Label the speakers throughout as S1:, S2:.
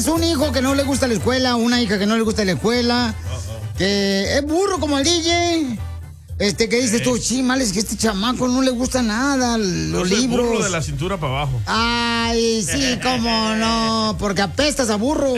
S1: un hijo que no le gusta la escuela, una hija que no le gusta la escuela, que es burro como el DJ. Que dices tú, mal es que este chamaco no le gusta nada, los libros.
S2: Burro de la cintura para abajo.
S1: Ay, sí, cómo no, porque apestas a burro.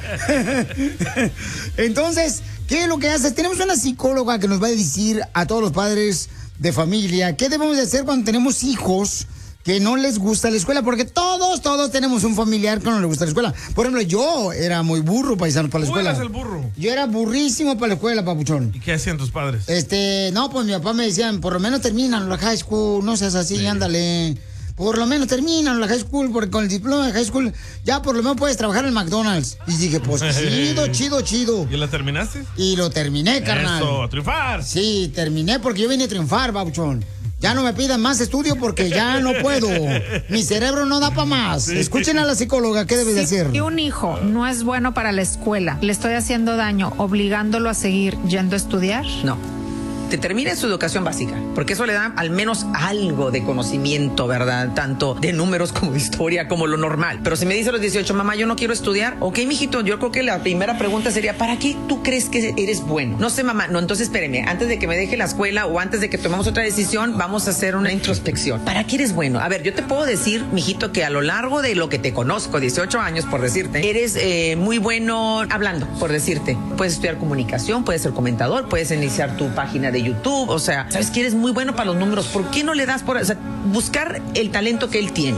S1: Entonces, ¿qué es lo que haces? Tenemos una psicóloga que nos va a decir a todos los padres de familia qué debemos de hacer cuando tenemos hijos que no les gusta la escuela, porque todos tenemos un familiar que no le gusta la escuela. Por ejemplo, yo era muy burro, paisano, para la escuela.
S2: ¿Tú eras el burro?
S1: Yo era burrísimo para la escuela, papuchón.
S2: ¿Y qué hacían tus padres?
S1: No, pues mi papá me decían, por lo menos terminan la high school, no seas así, ándale. Por lo menos terminan la high school, porque con el diploma de high school ya por lo menos puedes trabajar en el McDonald's. Y dije, pues chido.
S2: ¿Y la terminaste?
S1: Y lo terminé, carnal.
S2: Eso, a triunfar.
S1: Sí, terminé porque yo vine a triunfar, papuchón. Ya no me pidan más estudio porque ya no puedo. Mi cerebro no da para más. Sí. Escuchen a la psicóloga, ¿qué debe de hacer?
S3: Si un hijo no es bueno para la escuela, ¿le estoy haciendo daño obligándolo a seguir yendo a estudiar?
S4: No. Que termine su educación básica, porque eso le da al menos algo de conocimiento, ¿verdad? Tanto de números como de historia, como lo normal. Pero si me dice a los 18, mamá, yo no quiero estudiar, ok, mijito, yo creo que la primera pregunta sería, ¿para qué tú crees que eres bueno? No sé, mamá, no, entonces espéreme, antes de que me deje la escuela o antes de que tomemos otra decisión, vamos a hacer una introspección. ¿Para qué eres bueno? A ver, yo te puedo decir, mijito, que a lo largo de lo que te conozco, 18 años, por decirte, eres muy bueno hablando, por decirte. Puedes estudiar comunicación, puedes ser comentador, puedes iniciar tu página de YouTube, o sea, sabes que eres muy bueno para los números, ¿por qué no le das por, o sea, buscar el talento que él tiene?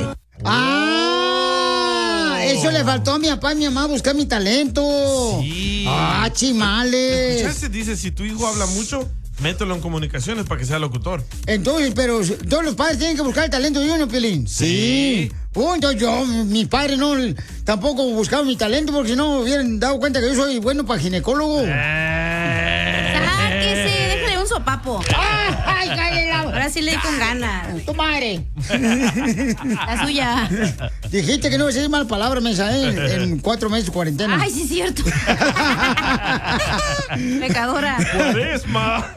S1: Eso le faltó a mi papá y mi mamá, buscar mi talento.
S2: Sí.
S1: Chimales.
S2: ¿Escuchaste? Dice, si tu hijo habla mucho, mételo en comunicaciones para que sea locutor.
S1: Entonces, pero todos los padres tienen que buscar el talento de uno, Piolín. Sí. Punto, mis padres no tampoco buscaban mi talento porque si no hubieran dado cuenta que yo soy bueno para ginecólogo.
S5: Sáquese, déjale un sopapo.
S1: ¡Ay, cállate!
S5: Ahora sí le di con ganas.
S1: ¡Tu madre!
S5: La suya.
S1: Dijiste que no decís mal palabra, mensa, en 4 meses de cuarentena.
S5: Ay, sí es cierto. Pecadora.
S2: ¡Cuaresma!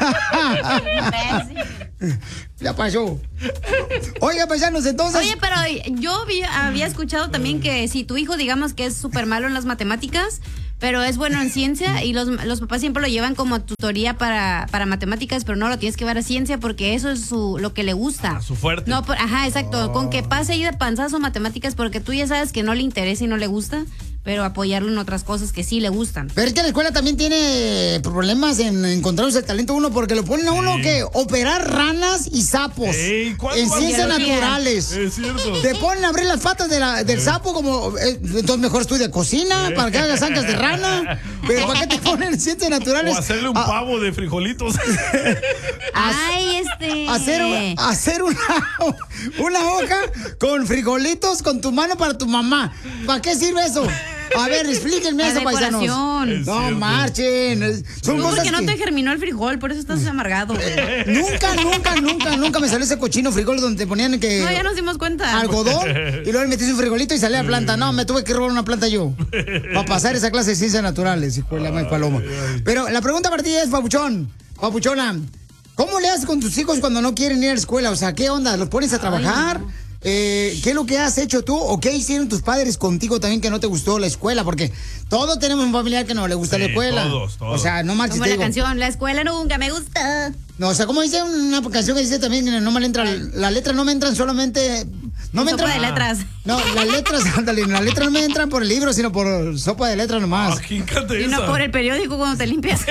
S1: Ya pasó. Oiga, paisanos, entonces...
S5: Oye, pero yo había escuchado también que si tu hijo, digamos que es súper malo en las matemáticas, pero es bueno en ciencia, y los papás siempre lo llevan como tutoría para matemáticas, pero no lo tienes que llevar a ciencia porque eso es lo que le gusta.
S2: Su fuerte.
S5: No, ajá, exacto. Con que pase ahí de panzazo matemáticas porque tú ya sabes que no le interesa y no le gusta, pero apoyarlo en otras cosas que sí le gustan.
S1: Pero es que la escuela también tiene problemas en encontrar ese talento uno, porque lo ponen a uno que operar ranas y sapos en ciencias naturales.
S2: Es cierto.
S1: Te ponen a abrir las patas del sapo como... entonces mejor estudia cocina para que hagas ancas de rana. Pero ¿para qué te ponen en ciencias naturales?
S2: O hacerle un pavo de frijolitos.
S5: Ay,
S1: Hacer una hoja con frijolitos con tu mano para tu mamá. ¿Para qué sirve eso? A ver, explíquenme eso, paisanos. No marchen. Son cosas
S5: porque no te germinó el frijol, por eso estás amargado.
S1: Nunca me salió ese cochino frijol donde te ponían que...
S5: No, ya nos dimos cuenta.
S1: Algodón, y luego le metiste un frijolito y salía la planta. No, me tuve que robar una planta yo. Para pasar esa clase de ciencias naturales, hijo de la madre paloma. Pero la pregunta para ti es, papuchona, ¿cómo le haces con tus hijos cuando no quieren ir a la escuela? O sea, ¿qué onda? ¿Los pones a trabajar? Ay, no. ¿Qué es lo que has hecho tú o qué hicieron tus padres contigo también que no te gustó la escuela? Porque todos tenemos un familiar que no le gusta la escuela.
S2: Todos.
S1: O sea, no marches.
S5: Como la canción, la escuela nunca me gusta.
S1: No, o sea, como dice una canción que dice también, no me entra, la letra no me entran solamente... No me
S5: sopa
S1: entran,
S5: de letras.
S1: No, las letras, ándale, las letras no me entran por el libro, sino por sopa de letras nomás.
S5: Y no por el periódico cuando te limpias.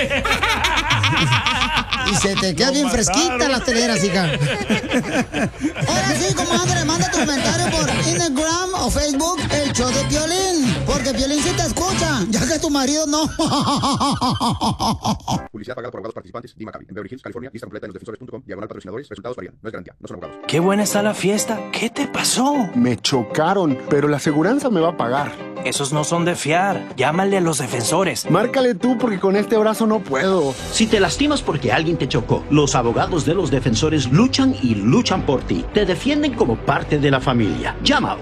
S1: Y se te queda bien fresquita las teleras, hija. Ahora sí, comadre, manda tu comentario por Instagram o Facebook, el show de Piolín. Porque Piolín sí te escucha, ya que tu marido no.
S6: Publicidad pagada por abogados participantes. Dima Cabi, en Beverly Hills, California. Lista completa en losdefensores.com. Diagonal patrocinadores. Resultados varían. No es garantía. No son abogados.
S7: Qué buena está la fiesta. ¿Qué te pasó?
S8: Me chocaron, pero la aseguranza me va a pagar.
S7: Esos no son de fiar. Llámale a los defensores.
S8: Márcale tú porque con este brazo no puedo.
S9: Si te lastimas porque alguien te chocó, los abogados de los defensores luchan y luchan por ti. Te defienden como parte de la familia. Llama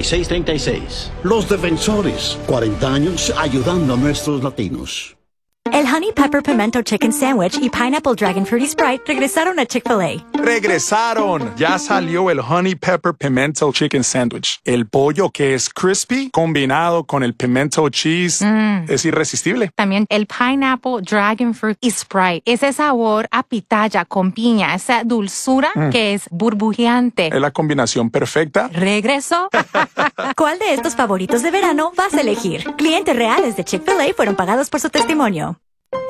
S9: 1-800-636-3636.
S10: Los defensores, 40 años ayudando a nuestros latinos. El Honey Pepper Pimento Chicken Sandwich y Pineapple Dragon Fruity Sprite regresaron a Chick-fil-A.
S11: ¡Regresaron! Ya salió el Honey Pepper Pimento Chicken Sandwich. El pollo que es crispy combinado con el pimento cheese es irresistible.
S12: También el Pineapple Dragon Fruit y Sprite. Ese sabor a pitaya con piña, esa dulzura que es burbujeante.
S11: Es la combinación perfecta.
S12: ¿Regreso?
S10: ¿Cuál de estos favoritos de verano vas a elegir? Clientes reales de Chick-fil-A fueron pagados por su testimonio.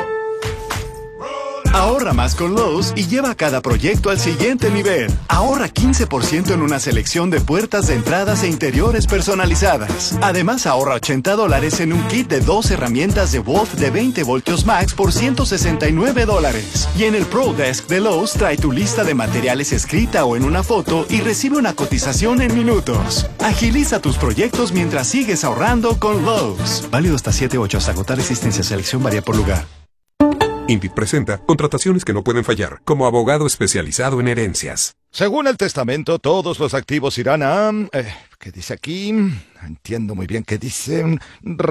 S13: Ahorra más con Lowe's y lleva cada proyecto al siguiente nivel. Ahorra 15% en una selección de puertas de entradas e interiores personalizadas. Además, ahorra $80 en un kit de 2 herramientas de Wolf de 20 voltios max por $169. Y en el Pro Desk de Lowe's trae tu lista de materiales escrita o en una foto y recibe una cotización en minutos. Agiliza tus proyectos mientras sigues ahorrando con Lowe's. Válido hasta 7/8 hasta agotar existencia. Selección varía por lugar.
S14: Indeed presenta contrataciones que no pueden fallar, como abogado especializado en herencias.
S15: Según el testamento, todos los activos irán a... ¿qué dice aquí? Entiendo muy bien qué dice.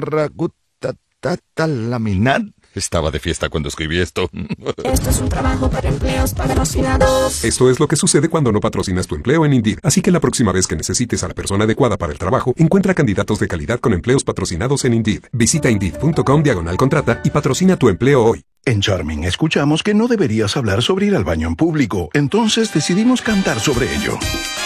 S15: Laminar. Estaba de fiesta cuando escribí esto.
S16: Esto es un trabajo para empleos patrocinados.
S14: Esto es lo que sucede cuando no patrocinas tu empleo en Indeed. Así que la próxima vez que necesites a la persona adecuada para el trabajo, encuentra candidatos de calidad con empleos patrocinados en Indeed. Visita Indeed.com/contrata y patrocina tu empleo hoy.
S17: En Charming escuchamos que no deberías hablar sobre ir al baño en público, entonces decidimos cantar sobre ello.